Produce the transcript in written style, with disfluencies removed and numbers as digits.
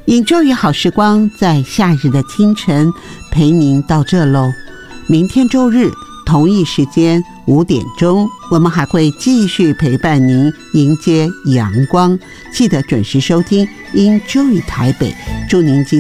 Enjoy 好时光，在夏日的清晨陪您到这喽。明天周日同一时间5点钟，我们还会继续陪伴您迎接阳光，记得准时收听 Enjoy 台北。祝您今